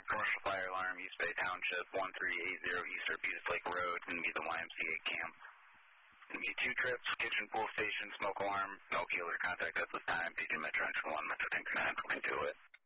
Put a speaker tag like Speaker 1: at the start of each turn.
Speaker 1: commercial fire alarm, East Bay Township, 1380 East Arbutus Lake Road, going to be the YMCA camp. Going to be 2 trips, kitchen, pool station, smoke alarm, no killer contact at this time. PJ Metro Action 1, Metro Tanker 9, looking to it.